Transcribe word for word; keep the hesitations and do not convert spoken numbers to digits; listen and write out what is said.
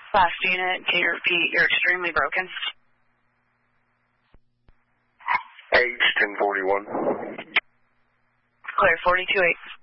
Last unit, can you repeat? You're extremely broken. H ten forty-one. Clear, forty-two eight.